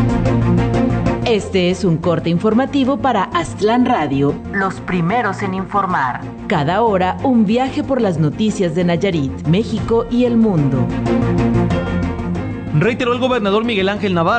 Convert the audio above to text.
Este es un corte informativo para Aztlán Radio, los primeros en informar. Cada hora, un viaje por las noticias de Nayarit, México y el mundo. Reiteró el gobernador Miguel Ángel Navarro